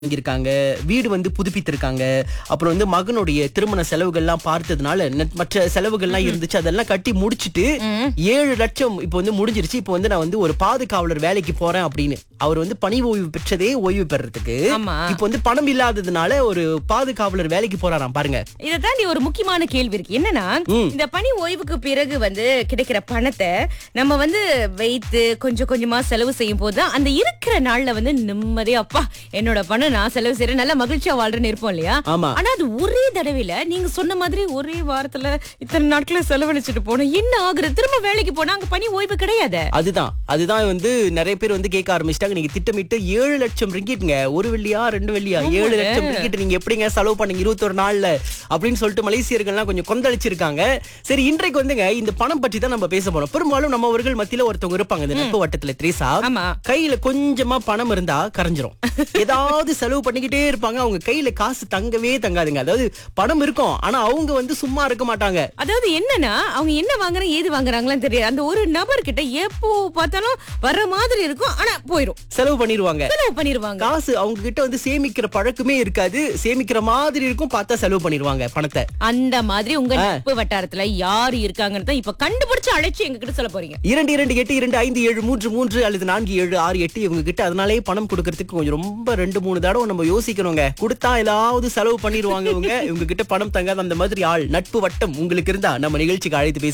வாங்கியிருக்காங்க, வீடு வந்து புதுப்பித்திருக்காங்க. அப்புறம் வந்து மகனுடைய திருமண செலவுகள்லாம் பார்த்ததுனால மற்ற செலவுகள்லாம் இருந்துச்சு. அதெல்லாம் கட்டி முடிச்சுட்டு 7 லட்சம் இப்போ வந்து முடிஞ்சிருச்சு. இப்போ வந்து நான் வந்து ஒரு பாதுகாவலர் வேலைக்கு போறேன் அப்படின்னு. அவர் வந்து பணி ஓய்வு பெற்றதே ஓய்வு பெறறதுக்கு. ஆமா. இப்போ வந்து பணம் இல்லாததுனால ஒரு பாதுகாவலர் வேலைக்கு போறாராம் பாருங்க. இத தாண்டி ஒரு முக்கியமான கேள்வி இருக்கு. என்னன்னா, இந்த பணி ஓய்வுக்கு பிறகு வந்து கிடைக்கிற பணத்தை நம்ம வந்து வைத்து கொஞ்சம் கொஞ்சமா செலவு செய்யும் போது அந்த இருக்கிற நாள்ல வந்து நிம்மதியா அப்பா என்னோட பணம் நான் செலவு செய்யறேன் நல்ல மகிழ்ச்சியா வாழ்றேன்னு இருப்போம் இல்லையா? ஆமா. ஆனா அது ஒரே தடவையில நீங்க சொன்ன மாதிரி ஒரே வாரத்துல இத்தனை நாட்கள செலவழிச்சிட்டு போனா என்ன ஆகுறது? திரும்ப வேலைக்கு போனா அங்க பணி ஓய்வு கிடையாது. அதுதான் வந்து நிறைய பேர் வந்து கேட்க ஆரம்பிச்சிட்டாங்க. நீங்க திட்டமிட்டு 7 லட்சம் ரிங்கிட்ங்க. 1 வெள்ளியா 2 வெள்ளியா 7 லட்சம் ரிங்கிட் நீங்க எப்படிங்க செலவு பண்ணீங்க 21 நாள்ல அப்படின்னு சொல்லிட்டு மலேசியர்கள்லாம் கொஞ்சம் கொந்தளிச்சிருக்காங்க. சரி, இன்றைக்கு வந்துங்க இந்த பணம் பற்றி தான் நம்ம பேச போறோம். பெரும்பாலும் நம்மவர்கள் மத்தியில ஒருத்தவங்க இருப்பாங்க இந்த நட்பு வட்டத்துல திரேசா. ஆமா. கையில கொஞ்சமா பணம் இருந்தா கரைஞ்சிரும். ஏதாவது செலவு பண்ணிக்கிட்டே இருப்பாங்க. அவங்க கையில காசு தங்கவே தங்காதுங்க. அதாவது பணம் இருக்கும், ஆனா அவங்க வந்து சும்மா இருக்க மாட்டாங்க. அதாவது என்னன்னா அவங்க என்ன வாங்குறாங்க ஏது வாங்குறாங்களான்னு தெரியாது. அந்த ஒரு நபர் கிட்ட எப்போ பார்த்தாலும் வர மாதிரி இருக்கும், ஆனா போயிரும். செலவு பண்ணிடுவாங்க. செலவு பண்ணிருவாங்க. காசு அவங்க கிட்ட வந்து சேமிக்கிற பழக்கமே இருக்காது. சேமிக்கிற மாதிரி இருக்கும், பார்த்தா செலவு பண்ணிடுவாங்க பணத்தை. அந்த மாதிரி உங்க நட்பு வட்டாரத்துல யாரு இருக்காங்கன்னு தான் இப்ப கண்டுபிடிச்சு அழைச்சு எங்க கிட்ட சொல்ல போறீங்க. 2228257333 அல்லது 4768 இவங்க கிட்ட அதனாலேயே பணம் கொடுக்கறதுக்கு கொஞ்சம் ரொம்ப 2-3 தடவை நம்ம யோசிக்கணுங்க. கொடுத்தா ஏதாவது செலவு பண்ணிடுவாங்க இவங்க. இவங்க கிட்ட பணம் தங்காத அந்த மாதிரி ஆள் நட்பு வட்டம் உங்களுக்கு இருந்தா நம்ம நிகழ்ச்சிக்கு அழைத்து பேச